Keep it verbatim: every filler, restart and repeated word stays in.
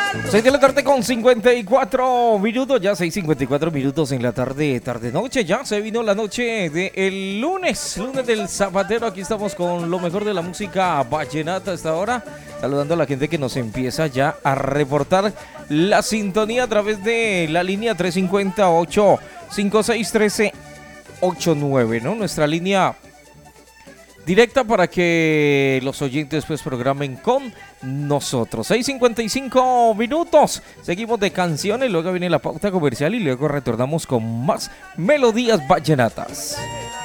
seis de la tarde con cincuenta y cuatro minutos, ya seis cincuenta y cuatro minutos en la tarde, tarde-noche, ya se vino la noche del lunes, lunes del Zapatero. Aquí estamos con lo mejor de la música vallenata a esta hora, saludando a la gente que nos empieza ya a reportar la sintonía a través de la línea tres cinco ocho, cinco seis uno tres, ocho nueve, ¿no? Nuestra línea directa para que los oyentes pues programen con nosotros. seis cincuenta y cinco minutos. Seguimos de canciones, luego viene la pauta comercial y luego retornamos con más melodías vallenatas.